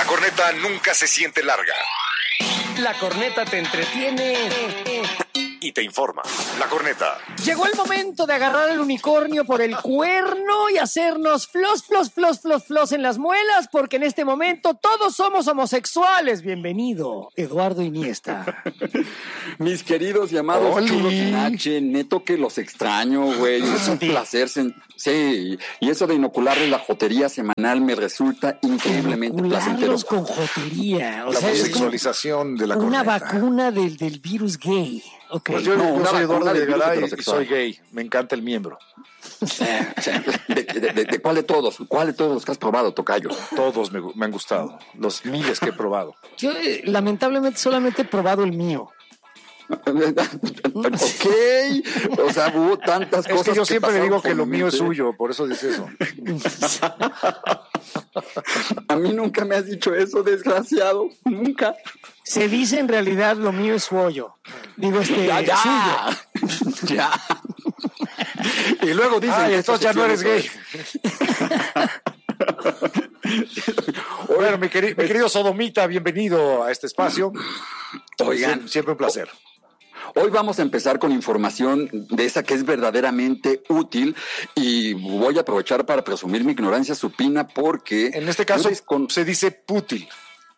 La corneta nunca se siente larga. La corneta te entretiene Y te informa. La corneta. Llegó el momento de agarrar al unicornio por el cuerno y hacernos flos en las muelas, porque en este momento todos somos homosexuales. Bienvenido, Eduardo Iniesta. Mis queridos y amados Oli. churros sin H, neto que los extraño, güey. Es un placer. Sí, y eso de inocularles la jotería semanal me resulta increíblemente placentero. Inocularlos con jotería. O La sea, es como homosexualización de la una corneta. vacuna del virus gay. Ok. Pues yo No, una soy Eduardo vacuna de virus Videgaray y heterosexual. soy gay. Me encanta el miembro. ¿De cuál de todos? ¿Cuál de todos los que has probado, tocayo? Todos me han gustado. Los miles que he probado. Yo lamentablemente solamente he probado el mío. Ok, o sea, hubo tantas Es cosas que yo siempre le pasaron digo que por lo mi mío es mente. suyo, por eso dice eso. A mí nunca me has dicho eso, desgraciado. Nunca. Se dice en realidad lo mío es su hoyo. Digo, suyo. Ya. Y luego dicen Ay, que entonces ya no eres gay. Bueno, mi querido Sodomita, bienvenido a este espacio. Oigan, Siempre un placer. hoy vamos a empezar con información de esa que es verdaderamente útil y voy a aprovechar para presumir mi ignorancia supina porque... En este caso yo se dice putil.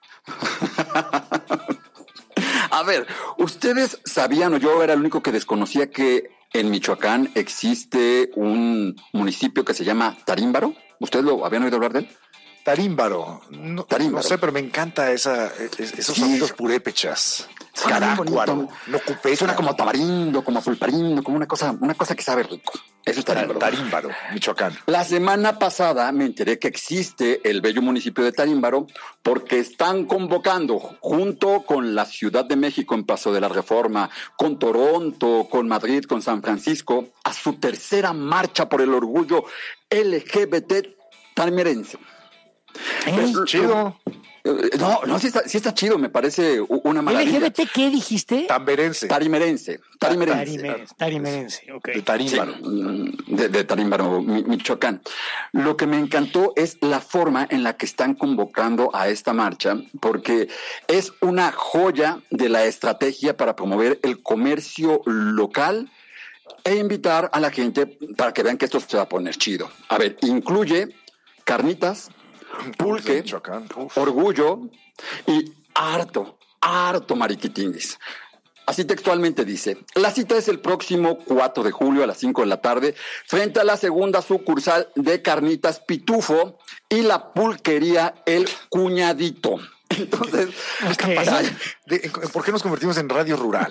A ver, ¿ustedes sabían o yo era el único que desconocía que en Michoacán existe un municipio que se llama Tarímbaro? ¿Ustedes lo habían oído hablar de él? Tarímbaro. No, Tarímbaro. no sé, pero me encanta esos Sí. sonidos purépechas. Suena bien Carácuaro, bonito. no cupeta. Suena como tamarindo, como pulparindo, como una cosa que sabe rico. Eso es Tarímbaro. Tarímbaro, Michoacán. La semana pasada me enteré que existe el bello municipio de Tarímbaro porque están convocando, junto con la Ciudad de México en Paso de la Reforma, con Toronto, con Madrid, con San Francisco, a su tercera marcha por el orgullo LGBT tarimerense. Chido. No, sí está chido, me parece una maravilla. ¿LGBT qué dijiste? Tamberense. Tarimerense. Tarimerense, ok. De Tarímbaro. Sí, de Tarímbaro, Michoacán. Lo que me encantó es la forma en la que están convocando a esta marcha, porque es una joya de la estrategia para promover el comercio local e invitar a la gente para que vean que esto se va a poner chido. A ver, incluye carnitas, pulque, Michoacán. Uf. orgullo y harto mariquitinguis. Así textualmente dice: la cita es el próximo 4 de julio a las 5 de la tarde frente a la segunda sucursal de Carnitas Pitufo y la pulquería El Cuñadito. Entonces, Ok. ¿Por qué nos convertimos en radio rural?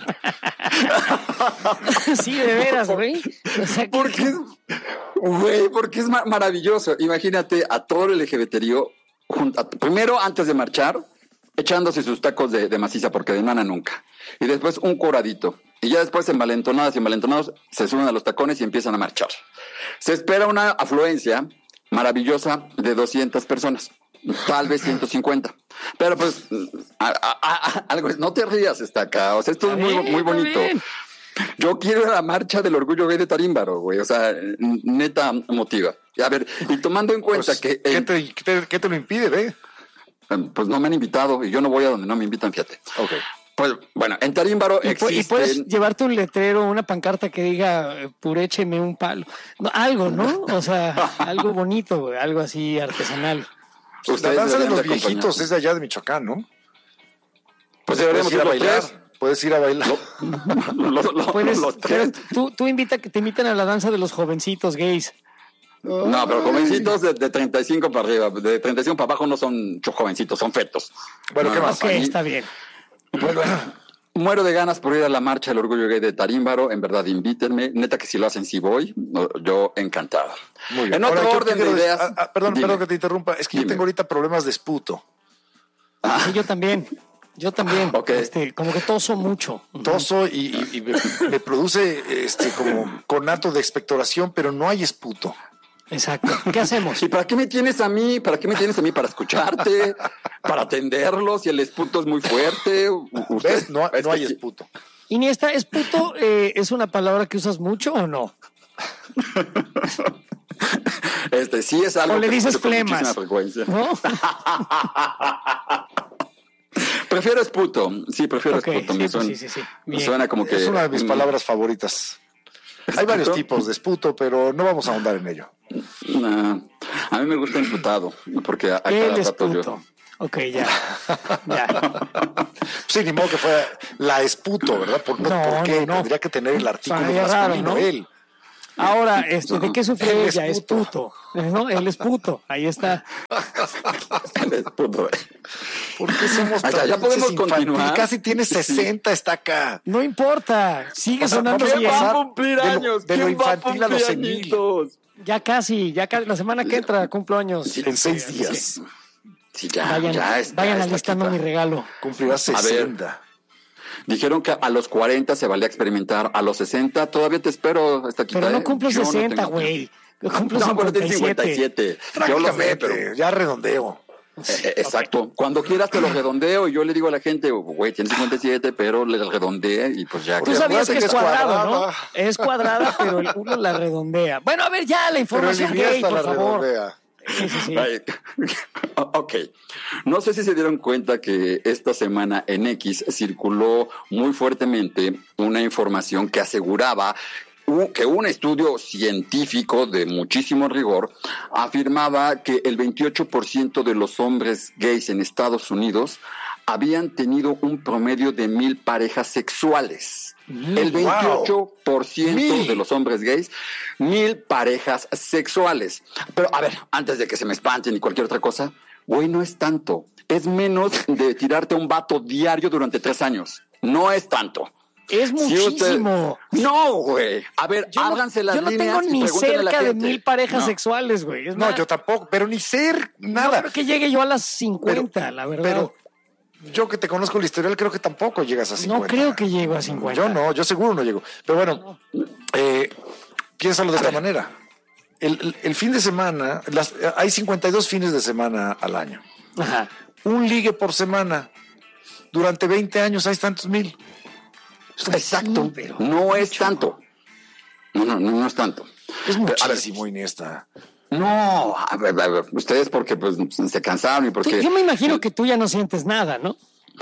Sí, de veras, güey. O sea, porque es maravilloso. Imagínate a todo el LGBTío, primero antes de marchar, echándose sus tacos de maciza, porque de nana nunca. Y después un coradito. Y ya después envalentonadas y envalentonados se suben a los tacones y empiezan a marchar. Se espera una afluencia maravillosa de 200 personas. Tal vez 150. Pero pues, algo, no te rías, Estaca. O sea, esto es muy bonito. Yo quiero ir a la marcha del orgullo gay de Tarímbaro, güey. O sea, neta motiva. Y a ver, y tomando en cuenta Pues, que... ¿qué te lo impide, ve? Pues no me han invitado y yo no voy a donde no me invitan, fíjate. Ok. Pues bueno, en Tarímbaro y existen... puedes llevarte un letrero, una pancarta que diga purécheme un palo. No, algo, ¿no? O sea, algo bonito, güey, algo así artesanal. La Ustedes danza de deberían los acompañar. viejitos es de allá de Michoacán, ¿no? Pues deberíamos ir a ir los bailar. tres. Puedes ir a bailar. Puedes, Los pero tres. tú invita que te inviten a la danza de los jovencitos gays. No, pero jovencitos de 35 para arriba, de 35 para abajo no son jovencitos, son fetos. Bueno, ¿qué No, más? Ok, está bien. Bueno, muero de ganas por ir a la marcha del orgullo gay de Tarímbaro. En verdad, invítenme. Neta que si lo hacen, sí voy. Yo encantado. Muy bien. En otro Ahora, yo orden de quiero ideas... perdón dime. que te interrumpa. Es que yo Dime. tengo ahorita problemas de esputo. Sí, yo también. Ok. Como que toso mucho. Toso y me produce como conato de expectoración, pero no hay esputo. Exacto. ¿Qué hacemos? ¿Y para qué me tienes a mí? ¿Para qué me tienes a mí? ¿Para escucharte? ¿Para atenderlos? Si el esputo es muy fuerte. ¿Ves? No es hay que sí. esputo. Iniesta, ¿es puto? ¿Es una palabra que usas mucho o no? Sí es algo o le que dices escucho con flemas, muchísima frecuencia. ¿no? Prefiero esputo. Sí, prefiero Ok, esputo. sí, Me pues suena, sí. me Bien. suena como que... Es una de mis palabras favoritas. Hay varios tipos de esputo, pero no vamos a ahondar en ello. Nah, a mí me gusta imputado, porque a Él cada es rato yo... puto. Ok, ya. Sí, ni modo que fuera la esputo, ¿verdad? ¿Por qué? No. Tendría que tener el artículo Sonaría masculino, raro, ¿no? él. Ahora, ¿de qué sufre Él es ella? Es puto. ¿No? Él es puto. Ahí está. Es puto. ¿Por qué somos Ya, tan ya podemos pinches infantiles? continuar. Casi tiene 60, está acá. No importa. Sigue O sea, sonando vamos a bien. pasar Va a cumplir años. de lo ¿Quién va a infantil a lo cumplir senil. añitos? Ya casi. La semana que entra cumplo años. En 6 días. Sí, ya, Vayan, ya está. vayan está alistando aquí, mi regalo. Cumplirá A ver. 60. Dijeron que a los 40 se valía experimentar, a los 60 todavía te espero esta quita. Pero no cumplo Yo 60, tengo- güey. Yo cumplo No, pero tienes 57. 57. Yo lo sé, pero... Prácticamente, ya redondeo. Exacto. Cuando quieras te lo redondeo y yo le digo a la gente, güey, tienes 57, pero le redondeé y pues ya. Tú Porque sabías que acuérdate es que es cuadrado, ¿no? cuadrada. Es cuadrada, pero el uno la redondea. Bueno, a ver, ya la Pero el información gay, Iniesta por la favor. redondea. Sí. Ay, ok. No sé si se dieron cuenta que esta semana en X circuló muy fuertemente una información que aseguraba que un estudio científico de muchísimo rigor afirmaba que el 28% de los hombres gays en Estados Unidos habían tenido un promedio de 1,000 parejas sexuales. El 28% de los hombres gays, 1,000 parejas sexuales. Pero a ver, antes de que se me espanten y cualquier otra cosa, güey, no es tanto. Es menos de tirarte a un vato diario durante 3 años. No es tanto. Es muchísimo. No, güey. A ver, Yo ábranse las yo no líneas tengo y ni pregúntenle a la cerca de gente. 1,000 parejas No. sexuales, güey. Es No, más, yo tampoco, pero ni ser nada. no creo que llegue yo a las 50, la verdad. Pero yo que te conozco el historial, creo que tampoco llegas a 50. no creo que llego a 50. Yo no, yo seguro no llego. Pero bueno, piénsalo de esta manera. El fin de semana, hay 52 fines de semana al año. Ajá. Un ligue por semana. Durante 20 años hay tantos 1,000. Exacto. pero No es tanto. No es tanto. Es Pero, a ver, muchísimo, Iniesta. no, a ver, ustedes porque pues se cansaron y porque... Yo me imagino que tú ya no sientes nada, ¿no?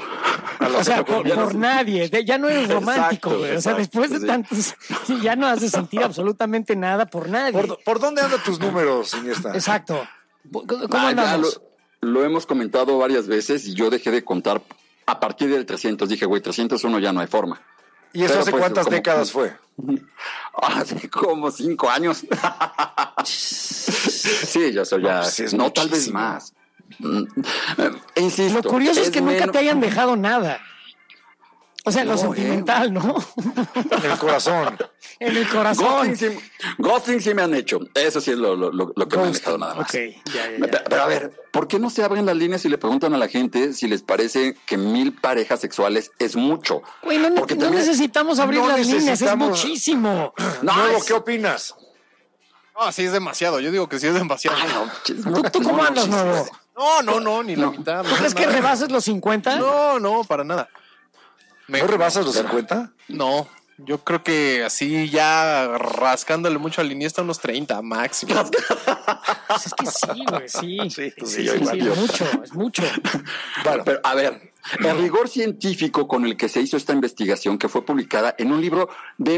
O sea, por nadie. Ya no eres romántico, Exacto, güey. O sea, exacto, después de sí. tantos, sí, ya no haces sentir absolutamente nada por nadie. ¿Por dónde andan tus números, Iniesta? Exacto. ¿Cómo Ya andamos? lo hemos comentado varias veces y yo dejé de contar a partir del 300. Dije, güey, 301 ya no hay forma. ¿Y eso Pero, hace pues, cuántas como- décadas fue? Hace como 5 años. Sí, yo soy ya... No, pues sí, es no, tal vez muchísimo. más. Insisto. Lo curioso es que nunca menos- te hayan dejado nada. O sea, en lo No, sentimental, ¿no? En el corazón. En el corazón. Ghosting sí me han hecho. Eso sí es lo que me han dejado nada más. Ok, ya. Pero a ver, ¿por qué no se abren las líneas y le preguntan a la gente si les parece que 1,000 parejas sexuales es mucho? Güey, no Porque no también- necesitamos abrir no las líneas, es necesitamos- muchísimo. No, Nuevo, es- ¿qué opinas? No, sí es demasiado. Yo digo que sí es demasiado. Ay, no, chis- ¿Tú cómo no, andas, chis- nuevo? No, ni la mitad. ¿Tú crees que rebases los 50? No, para nada. ¿No rebasas los 50? No, yo creo que así ya rascándole mucho al Iniesta unos 30 máximo. Pues es que sí, güey, sí. Sí, yo igual, yo. Es mucho. Bueno, pero a ver, el rigor científico con el que se hizo esta investigación, que fue publicada en un libro de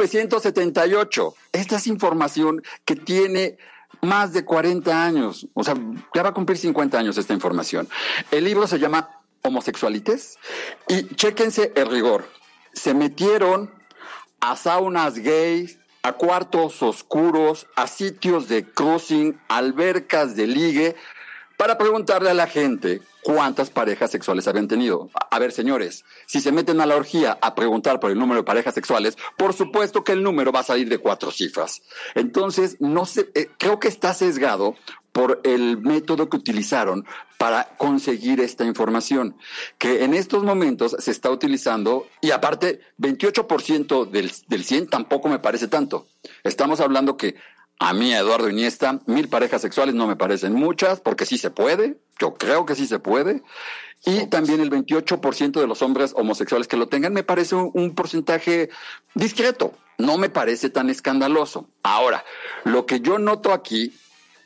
1978, esta es información que tiene más de 40 años, o sea, ya va a cumplir 50 años esta información. El libro se llama Homosexualites y chéquense el rigor. Se metieron a saunas gays, a cuartos oscuros, a sitios de cruising, albercas de ligue, para preguntarle a la gente cuántas parejas sexuales habían tenido. A ver, señores, si se meten a la orgía a preguntar por el número de parejas sexuales, por supuesto que el número va a salir de 4 cifras. Entonces, no sé, creo que está sesgado por el método que utilizaron para conseguir esta información, que en estos momentos se está utilizando, y aparte, 28% del 100 tampoco me parece tanto. Estamos hablando que a mí, Eduardo Iniesta, 1,000 parejas sexuales no me parecen muchas, porque sí se puede, yo creo que sí se puede, y también el 28% de los hombres homosexuales que lo tengan me parece un porcentaje discreto, no me parece tan escandaloso. Ahora, lo que yo noto aquí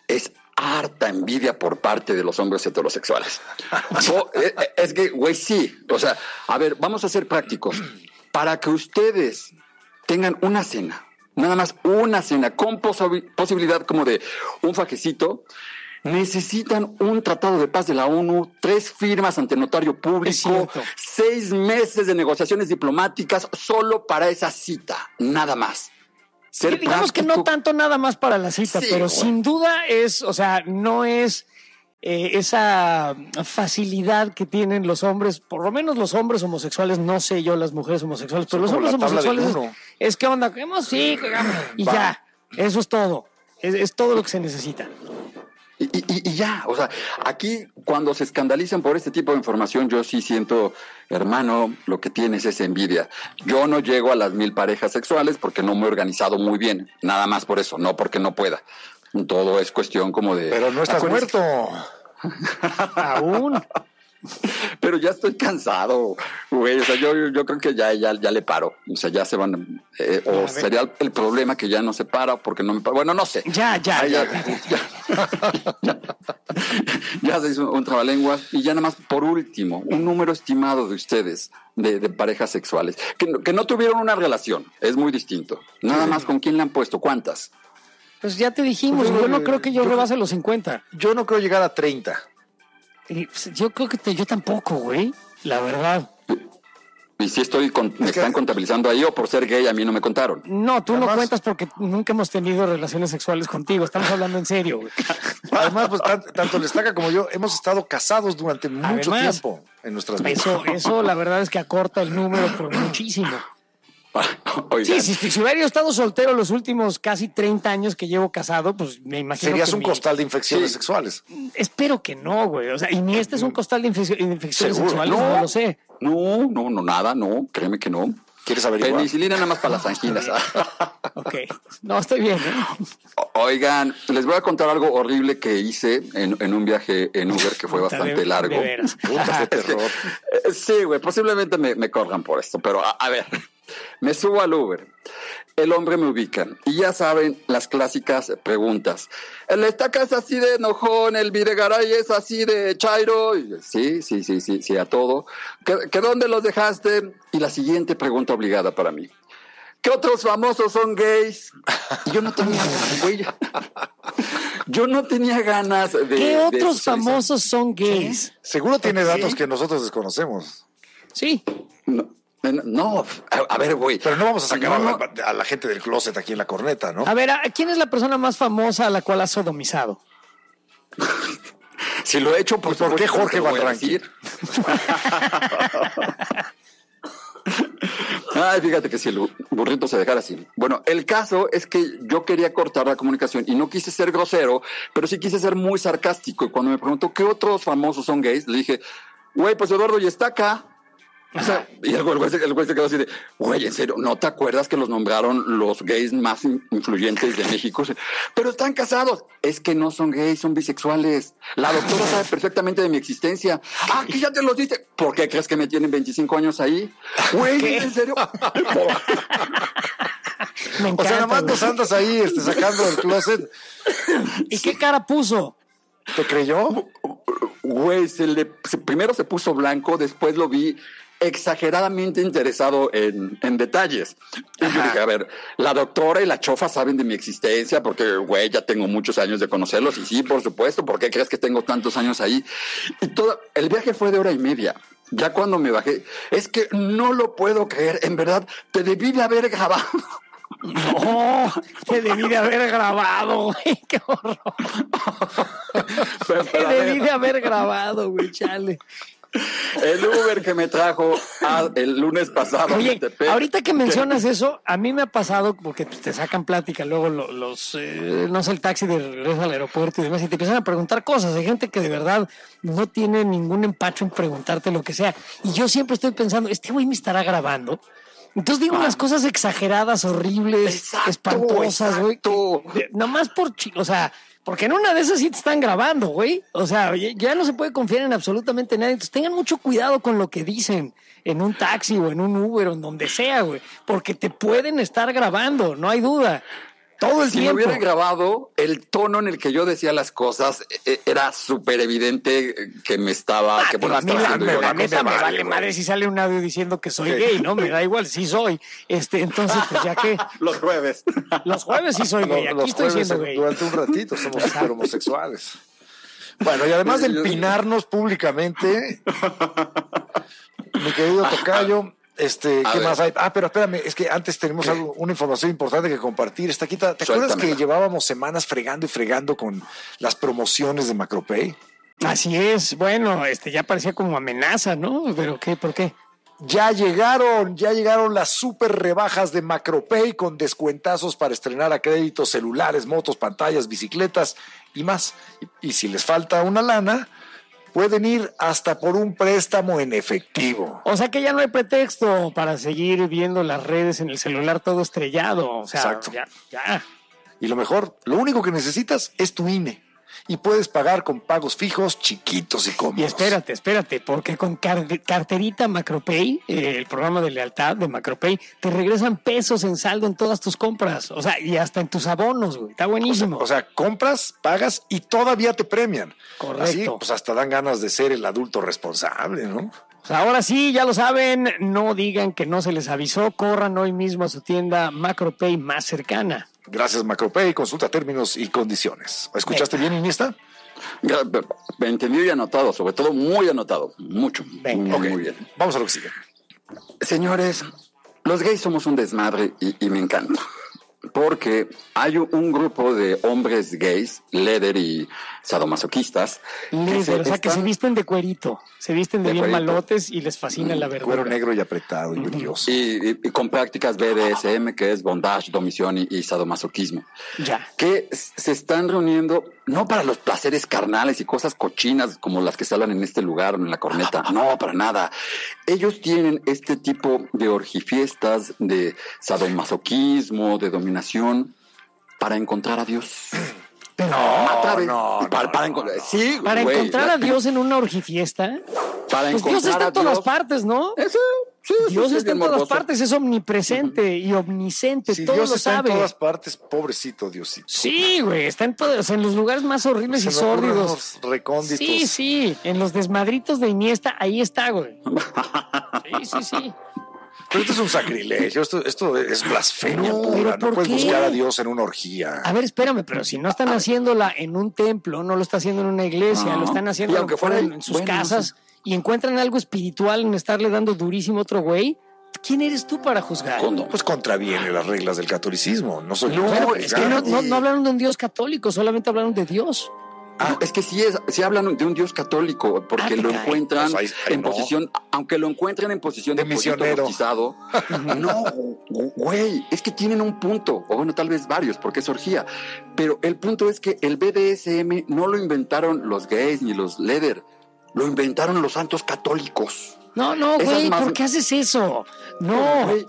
es harta envidia por parte de los hombres heterosexuales. Es que, güey, sí. O sea, a ver, vamos a ser prácticos. Para que ustedes tengan una cena, nada más una cena, con posibilidad como de un fajecito, necesitan un tratado de paz de la ONU, 3 firmas ante notario público, 6 meses de negociaciones diplomáticas solo para esa cita, nada más. Sí, digamos que no tanto nada más para la cita, sí, pero sin duda es, o sea, no es esa facilidad que tienen los hombres, por lo menos los hombres homosexuales, no sé yo las mujeres homosexuales, pero los hombres homosexuales es que onda, sí, y ya, eso es todo, es todo lo que se necesita. Y ya, o sea, aquí cuando se escandalizan por este tipo de información, yo sí siento, hermano, lo que tienes es envidia. Yo no llego a las 1000 parejas sexuales porque no me he organizado muy bien, nada más por eso, no porque no pueda. Todo es cuestión como de... Pero no estás muerto. Aún. Pero ya estoy cansado, güey. O sea, yo creo que ya le paro. O sea, ya se van. O sería el problema que ya no se para porque no me para. Bueno, no sé. Ya se hizo un trabalenguas. Y ya nada más, por último, un número estimado de ustedes de parejas sexuales que no tuvieron una relación. Es muy distinto. Nada más, ¿con quién le han puesto? ¿Cuántas? Pues ya te dijimos. Yo no creo que yo rebase los 50. Yo no creo llegar a 30. Yo creo que yo tampoco, güey, la verdad. ¿Y si me están contabilizando ahí o por ser gay a mí no me contaron? No, tú no cuentas porque nunca hemos tenido relaciones sexuales contigo. Estamos hablando en serio, güey. Además, pues tanto Lestaca como yo hemos estado casados durante mucho tiempo en nuestras vidas. Eso la verdad es que acorta el número por muchísimo. Sí, si hubiera estado soltero los últimos casi 30 años que llevo casado, pues me imagino serías un costal de infecciones sexuales. Espero que no, güey. O sea, y ni este es un costal de infecciones sexuales, no lo sé. No, nada, no, créeme que no. ¿Quieres averiguar? Penicilina nada más para las anginas. Ok, no, estoy bien, ¿eh? Oigan, les voy a contar algo horrible que hice en un viaje en Uber que fue bastante largo. De veras. Puta, qué terror. Sí, güey, posiblemente me corran por esto, pero a ver, me subo al Uber. El hombre me ubica y ya saben las clásicas preguntas. El Estaca es así de enojón, el Videgaray es así de chairo. Sí, a todo. ¿Que dónde los dejaste? Y la siguiente pregunta obligada para mí. ¿Qué otros famosos son gays? Y yo no tenía ganas, güey. Yo no tenía ganas de... ¿Qué otros famosos son gays? Seguro tiene datos que nosotros desconocemos. Sí. No, a ver, güey. Pero no vamos a sacar a la gente del closet aquí en la corneta, ¿no? A ver, ¿quién es la persona más famosa a la cual has sodomizado? Si lo he hecho, pues ¿por qué Jorge va a decir? Ay, fíjate que si el burrito se dejara así. Bueno, el caso es que yo quería cortar la comunicación y no quise ser grosero, pero sí quise ser muy sarcástico. Y cuando me preguntó qué otros famosos son gays, le dije, güey, pues Eduardo y Estaca. O sea, y el güey se quedó así de, güey, en serio, ¿no te acuerdas que los nombraron los gays más influyentes de México? Pero están casados. Es que no son gays, son bisexuales. La doctora sabe perfectamente de mi existencia. Ah, que ya te los diste. ¿Por qué crees que me tienen 25 años ahí? Güey, ¿en serio? Me encanta, o sea, nada más nos andas ahí sacando del closet. ¿Y qué cara puso? ¿Te creyó? Güey, primero se puso blanco, después lo vi exageradamente interesado en detalles. Y yo dije, a ver, la doctora y la chofa saben de mi existencia porque, güey, ya tengo muchos años de conocerlos. Y sí, por supuesto, ¿por qué crees que tengo tantos años ahí? Y el viaje fue de 1:30. Ya cuando me bajé, es que no lo puedo creer, en verdad, te debí de haber grabado. No, te debí de haber grabado, güey, qué horror. Te debí de haber grabado, güey, chale. El Uber que me trajo el lunes pasado. Oye, ahorita que mencionas eso, a mí me ha pasado porque te sacan plática luego no sé, el taxi de regreso al aeropuerto y demás, y te empiezan a preguntar cosas. Hay gente que de verdad no tiene ningún empacho en preguntarte lo que sea. Y yo siempre estoy pensando, este güey me estará grabando. Entonces digo unas cosas exageradas, horribles, espantosas, güey. Nomás o sea, porque en una de esas sí te están grabando, güey. O sea, ya no se puede confiar en absolutamente nadie. Entonces tengan mucho cuidado con lo que dicen en un taxi o en un Uber o en donde sea, güey. Porque te pueden estar grabando, no hay duda. Todo el Si tiempo. me hubieran grabado, el tono en el que yo decía las cosas era súper evidente que me estaba... que Pero bueno, a mí estaba haciendo yo la la neta me vale, vale güey. madre si sale un audio diciendo que soy gay, ¿no? Me da igual, sí soy. Entonces, pues ya que los jueves. los jueves sí soy gay, aquí Los estoy jueves, siendo gay. durante un ratito somos super homosexuales. Bueno, y además de empinarnos públicamente, mi querido tocayo, ¿qué ver. más hay? Pero espérame, es que antes tenemos una información importante que compartir. Está aquí, ¿te acuerdas Suéltamela. que llevábamos semanas fregando y fregando con las promociones de Macropay? Así es, bueno, ya parecía como amenaza, ¿no? Pero ¿qué? ¿Por qué? Ya llegaron las super rebajas de Macropay con descuentazos para estrenar a crédito celulares, motos, pantallas, bicicletas y más. Y si les falta una lana, pueden ir hasta por un préstamo en efectivo. O sea que ya no hay pretexto para seguir viendo las redes en el celular todo estrellado. O sea, Exacto. ya. Y lo mejor, lo único que necesitas es tu INE. Y puedes pagar con pagos fijos, chiquitos y cómodos. Y espérate, porque con carterita Macropay, el programa de lealtad de Macropay, te regresan pesos en saldo en todas tus compras. O sea, y hasta en tus abonos, güey. Está buenísimo. O sea, compras, pagas y todavía te premian. Correcto. Así, pues hasta dan ganas de ser el adulto responsable, ¿no? Pues ahora sí, ya lo saben, no digan que no se les avisó, corran hoy mismo a su tienda Macropay más cercana. Gracias, Macropay. Consulta términos y condiciones. ¿Escuchaste bien, Iniesta? Entendido y anotado, sobre todo muy anotado. Mucho. Venga. Muy bien. Vamos a lo que sigue. Señores, los gays somos un desmadre y me encanta. Porque hay un grupo de hombres gays, leather y sadomasoquistas. Líder, o sea, que se visten de cuerito, se visten de De bien cuerito. malotes y les fascina la verdura. Cuero negro y apretado y brilloso. Y con prácticas BDSM, que es bondage, domisión y sadomasoquismo. Ya. Que se están reuniendo no para los placeres carnales y cosas cochinas como las que se hablan en este lugar, en la corneta. No, para nada. Ellos tienen este tipo de orgifiestas, de sadomasoquismo, de dominación, para encontrar a Dios. Pero Otra vez. no, Para sí, para güey, encontrar a Dios en una orgifiesta, Para pues Dios encontrar está a en todas Dios. partes, ¿no? Eso, sí, Dios sí, está en bien todas morboso. partes, es omnipresente y omnisciente, Si todo Dios lo está sabe. en todas partes, pobrecito Diosito. Sí, güey, está en todos, en los lugares más horribles y Se me ocurren sórdidos. unos recónditos. Sí, en los desmadritos de Iniesta, ahí está, güey. Sí. Pero esto es un sacrilegio, esto es blasfemia No, pura. pero No ¿por puedes qué? buscar a Dios en una orgía. A ver, espérame, pero si no están haciéndola en un templo, no lo está haciendo en una iglesia, No. lo están haciendo Y a lo aunque mejor fuera en sus bueno, casas y encuentran algo espiritual en estarle dando durísimo a otro güey, ¿quién eres tú para juzgar? Pues contraviene las reglas del catolicismo. No soy Bueno, es que no cristiano. hablaron de un Dios católico, solamente hablaron de Dios. No, es que sí hablan de un Dios católico, porque Ah, lo caray. encuentran Pues ahí en no. posición, aunque lo encuentren en posición De de pollito misionero. rostizado. No, güey, es que tienen un punto, o bueno, tal vez varios, porque es orgía. Pero el punto es que el BDSM no lo inventaron los gays ni los leather, lo inventaron los santos católicos. No, Esas güey, más- ¿por qué haces eso? No. Güey,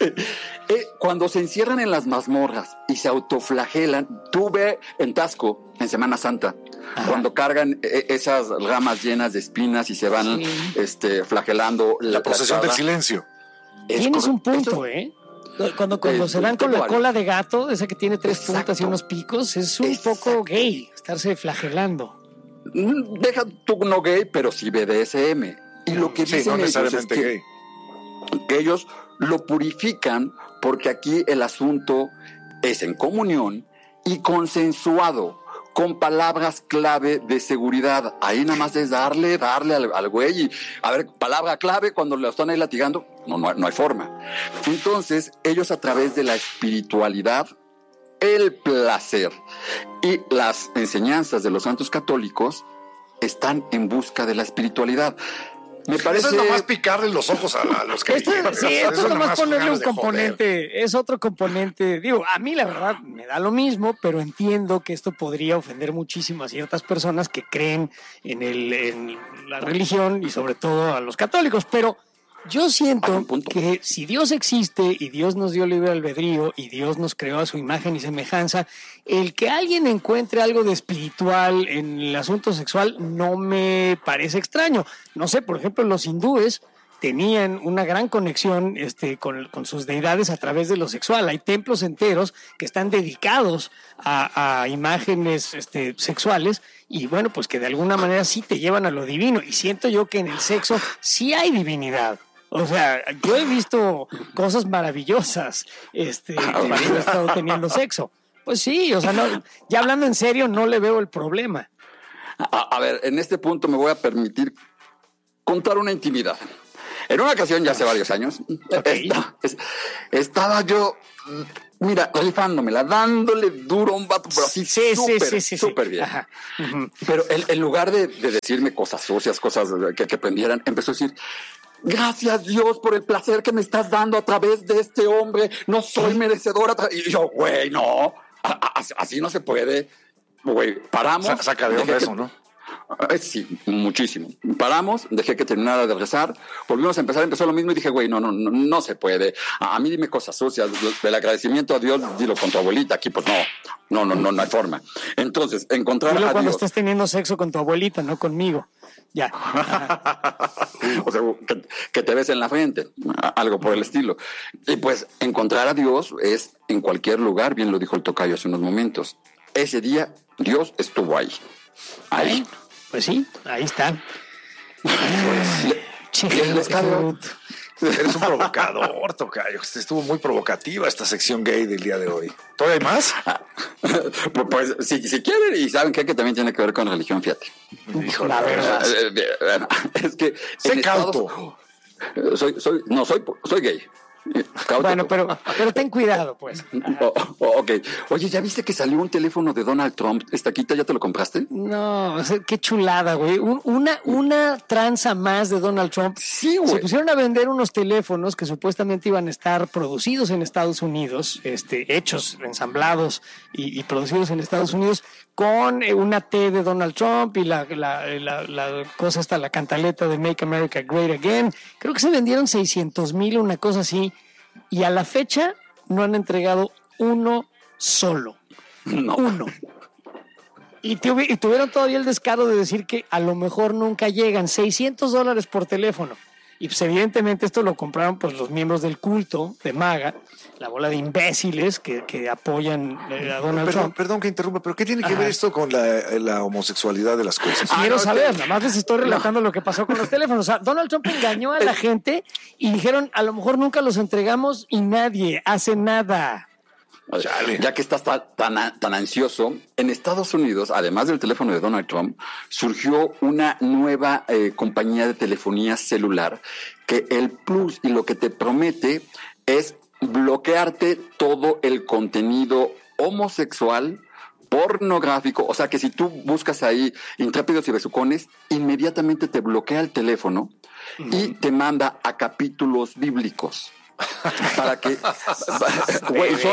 cuando se encierran en las mazmorras y se autoflagelan, tú ve en Tasco, en Semana Santa, cuando cargan esas ramas llenas de espinas y se van flagelando La procesión del espada. silencio. Es Tienes un correcto. punto, ¿eh? Cuando se dan con tengo la algo. cola de gato, esa que tiene 3 Exacto. puntas y unos picos, es un Exacto. poco gay, estarse flagelando. Deja tú no gay, pero sí BDSM. Y lo que Sí, dicen no ellos necesariamente es que, gay. que ellos lo purifican porque aquí el asunto es en comunión y consensuado, con palabras clave de seguridad. Ahí nada más es darle al güey y, a ver, palabra clave cuando lo están ahí latigando, no hay forma. Entonces, ellos a través de la espiritualidad, el placer y las enseñanzas de los santos católicos están en busca de la espiritualidad. Me parece... Eso es nomás picarle los ojos a los que Esto es nomás ponerle un de componente, es otro componente. Digo, a mí la verdad me da lo mismo, pero entiendo que esto podría ofender muchísimo a ciertas personas que creen en la religión y sobre todo a los católicos, pero yo siento Buen punto. que si Dios existe y Dios nos dio libre albedrío y Dios nos creó a su imagen y semejanza, el que alguien encuentre algo de espiritual en el asunto sexual no me parece extraño. No sé, por ejemplo, los hindúes tenían una gran conexión con sus deidades a través de lo sexual. Hay templos enteros que están dedicados a imágenes sexuales y bueno, pues que de alguna manera sí te llevan a lo divino. Y siento yo que en el sexo sí hay divinidad. O sea, yo he visto cosas maravillosas cuando he estado teniendo sexo. Pues sí, o sea, no, ya hablando en serio, no le veo el problema. A ver, en este punto me voy a permitir contar una intimidad. En una ocasión, ya hace varios años, estaba yo, mira, rifándomela, dándole duro a un vato, pero así súper bien. Ajá. Uh-huh. Pero en lugar de decirme cosas sucias, cosas que prendieran, empezó a decir: gracias Dios por el placer que me estás dando a través de este hombre, no soy merecedora. Y yo, güey, no, así no se puede. Güey, paramos. Saca de onda eso, ¿no? Sí, muchísimo. Paramos, dejé que terminara de rezar, volvimos a empezar, empezó lo mismo y dije, güey, no se puede. A mí dime cosas sucias, del agradecimiento a Dios, dilo con tu abuelita, aquí pues no hay forma. Entonces, encontrar Dilo a cuando Dios. estés teniendo sexo con tu abuelita, no conmigo. Ya. O sea, que te ves en la frente, algo por el estilo. Y pues encontrar a Dios es en cualquier lugar, bien lo dijo el tocayo hace unos momentos. Ese día Dios estuvo ahí. Ahí. Pues sí, ahí está. Les cabe. Eres un provocador, tocayo. Estuvo muy provocativa esta sección gay del día de hoy. ¿Todavía hay más? Pues si quieren, y saben que también tiene que ver con religión, fíjate. Híjole, La verdad. Es que sé cauto. Soy gay. Cauto. Bueno, pero ten cuidado, pues. Ok. Oye, ¿ya viste que salió un teléfono de Donald Trump? ¿Esta ya te lo compraste? No, o sea, qué chulada, güey. Una tranza más de Donald Trump. Sí, güey. Se pusieron a vender unos teléfonos que supuestamente iban a estar producidos en Estados Unidos, hechos, ensamblados y producidos en Estados Unidos con una T de Donald Trump y la cosa esta, la cantaleta de Make America Great Again. Creo que se vendieron 600,000, una cosa así. Y a la fecha no han entregado uno solo. No. Uno. Y tuvieron todavía el descaro de decir que a lo mejor nunca llegan. $600 por teléfono. Y pues evidentemente esto lo compraron pues los miembros del culto de MAGA, la bola de imbéciles que apoyan a Donald Trump. Perdón que interrumpa, pero ¿qué tiene que ver esto con la homosexualidad de las cosas? Quiero saber, nada más les estoy relatando lo que pasó con los teléfonos. O sea, Donald Trump engañó a la gente y dijeron, a lo mejor nunca los entregamos y nadie hace nada. Chale. Ya que estás tan ansioso, en Estados Unidos, además del teléfono de Donald Trump, surgió una nueva compañía de telefonía celular que el plus y lo que te promete es bloquearte todo el contenido homosexual, pornográfico. O sea que si tú buscas ahí intrépidos y besucones, inmediatamente te bloquea el teléfono y te manda a capítulos bíblicos. Para que güey, son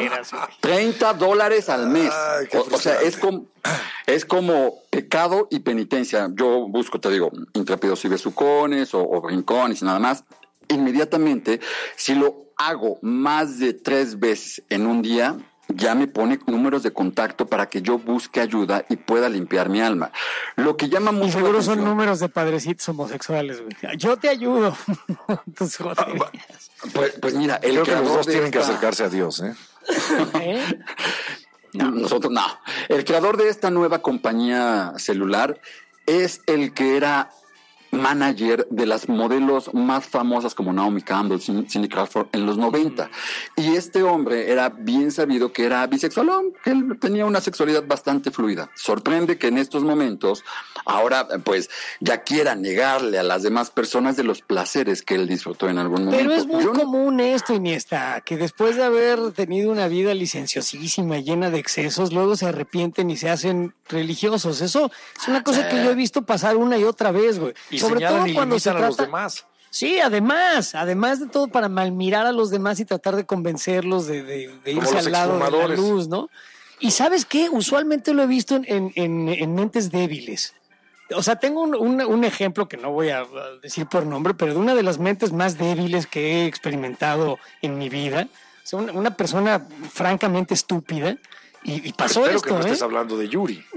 $30 al mes. Ay, o sea, es como pecado y penitencia. Yo busco, te digo, intrépidos y besucones o brincones y nada más. Inmediatamente, si lo hago más de 3 veces en un día, ya me pone números de contacto para que yo busque ayuda y pueda limpiar mi alma. Lo que llama mucho y seguro la atención, son números de padrecitos homosexuales, güey. Yo te ayudo. Tus joderías. Pues mira, Creo que los dos tienen que acercarse a Dios, ¿eh? ¿Eh? No. Nosotros no. El creador de esta nueva compañía celular es el que era manager de las modelos más famosas como Naomi Campbell, Cindy Crawford en los 90. Y este hombre era bien sabido que era bisexual, que él tenía una sexualidad bastante fluida. Sorprende que en estos momentos ahora pues ya quiera negarle a las demás personas de los placeres que él disfrutó en algún momento. Pero es muy común esto, Iniesta, que después de haber tenido una vida licenciosísima, llena de excesos, luego se arrepienten y se hacen religiosos. Eso es una cosa que yo he visto pasar una y otra vez, güey. Y sobre todo cuando se a trata los demás. Sí, además de todo para malmirar a los demás y tratar de convencerlos de irse al lado de la luz, ¿no? Y ¿sabes qué? Usualmente lo he visto en mentes débiles. O sea, tengo un ejemplo que no voy a decir por nombre, pero de una de las mentes más débiles que he experimentado en mi vida. O sea, una persona francamente estúpida y pasó Espero esto, que no estés hablando de Yuri.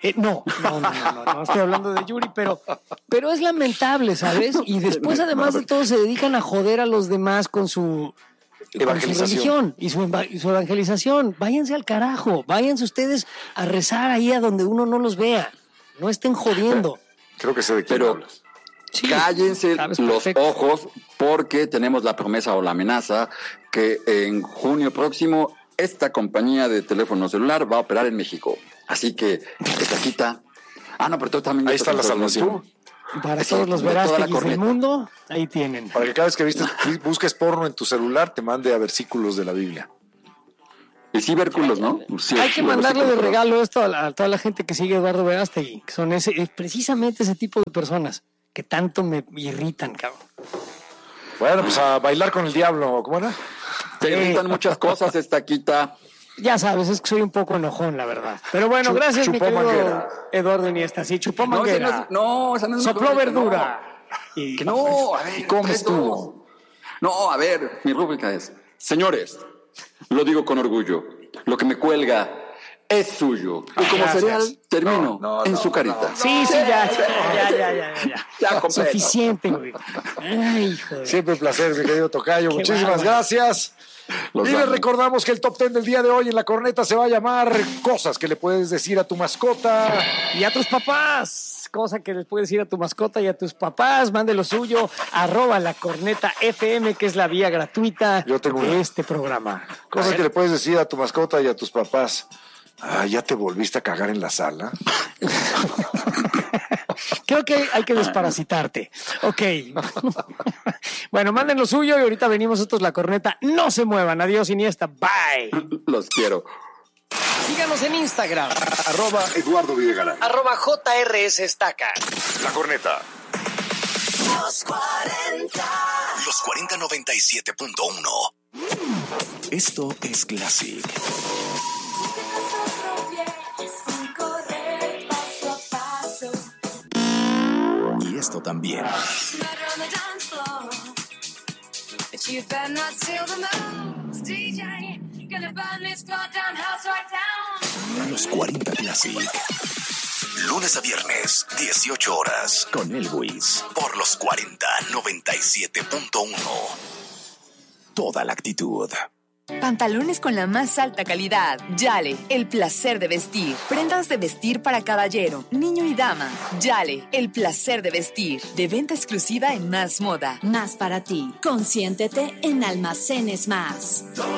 No, estoy hablando de Yuri, pero es lamentable, ¿sabes? Y después, además de todo, se dedican a joder a los demás con su religión y su evangelización. Váyanse al carajo, váyanse ustedes a rezar ahí a donde uno no los vea. No estén jodiendo. Creo que sé de quién hablas. Sí, cállense los ojos, porque tenemos la promesa o la amenaza que en junio próximo esta compañía de teléfono celular va a operar en México. Así que esta cita... no, pero tú también... Ahí está la salvación. Para todos los Verástegis del mundo, ahí tienen. Para que cada vez que busques porno en tu celular, te mande a versículos de la Biblia. Y sí, versículos, ¿no? Sí, hay que mandarle de regalo esto a toda la gente que sigue a Eduardo Verástegui, que son precisamente ese tipo de personas que tanto me irritan, cabrón. Bueno, pues a bailar con el diablo, ¿cómo era? Te irritan muchas cosas, esta quita. Ya sabes, es que soy un poco enojón, la verdad. Pero bueno, gracias, mi querido manguera. Eduardo Iniesta. Sí, chupó manguera. Esa no es sopló verdura. Que no, a ver, ¿cómo estuvo? No, a ver, mi rúbrica es: señores, lo digo con orgullo, lo que me cuelga es suyo. Y como cereal, termino en su carita. Sí, ya. Ya completo. Suficiente, güey. Ay, hijo de... Siempre un placer, mi querido tocayo. Muchísimas gracias. Y les recordamos que el top 10 del día de hoy en La Corneta se va a llamar Cosas que le puedes decir a tu mascota y a tus papás. Cosa que les puedes decir a tu mascota y a tus papás. Mande lo suyo, @lacornetafm, que es la vía gratuita de este programa. Cosas que le puedes decir a tu mascota y a tus papás. ¿Ya te volviste a cagar en la sala? Creo que hay que desparasitarte. Ok. Bueno, manden lo suyo y ahorita venimos nosotros, La Corneta. No se muevan. Adiós, Iniesta. Bye. Los quiero. Síganos en Instagram. @Eduardo Videgaray. @JRS Estaca. La Corneta. Los 40. Los 40 97.1. Esto es Classic. Y esto también. Los 40 Classic. Lunes a viernes, 18 horas. Con Elwis. Por los 40 97.1. Toda la actitud. Pantalones con la más alta calidad. Yale, el placer de vestir. Prendas de vestir para caballero, niño y dama. Yale, el placer de vestir. De venta exclusiva en Más Moda. Más para ti. Consiéntete en Almacenes Más.